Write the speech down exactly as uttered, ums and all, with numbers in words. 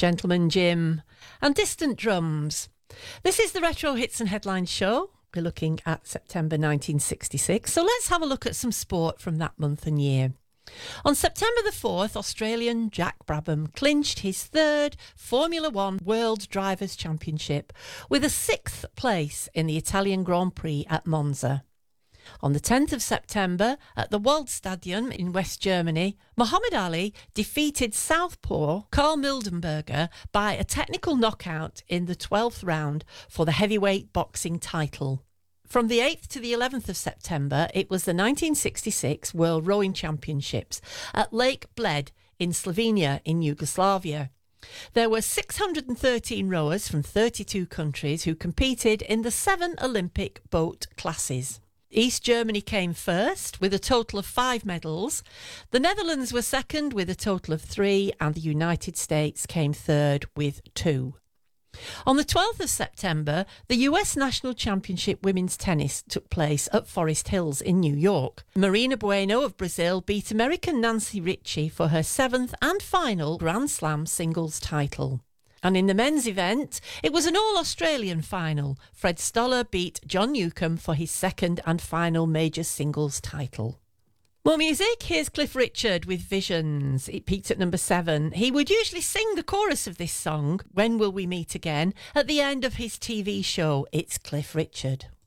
Gentleman Jim, and Distant Drums. This is the Retro Hits and Headlines show. We're looking at September nineteen sixty-six, so let's have a look at some sport from that month and year. On September the fourth, Australian Jack Brabham clinched his third Formula One World Drivers' Championship with a sixth place in the Italian Grand Prix at Monza. On the tenth of September, at the Waldstadion in West Germany, Muhammad Ali defeated Southpaw Karl Mildenberger by a technical knockout in the twelfth round for the heavyweight boxing title. From the eighth to the eleventh of September, it was the nineteen sixty-six World Rowing Championships at Lake Bled in Slovenia in Yugoslavia. There were six hundred thirteen rowers from thirty-two countries who competed in the seven Olympic boat classes. East Germany came first with a total of five medals. The Netherlands were second with a total of three, and the United States came third with two. On the twelfth of September, the U S National Championship Women's Tennis took place at Forest Hills in New York. Marina Bueno of Brazil beat American Nancy Ritchie for her seventh and final Grand Slam singles title. And in the men's event, it was an all-Australian final. Fred Stoller beat John Newcombe for his second and final major singles title. More music, here's Cliff Richard with Visions. It peaked at number seven. He would usually sing the chorus of this song, When Will We Meet Again, at the end of his T V show, It's Cliff Richard.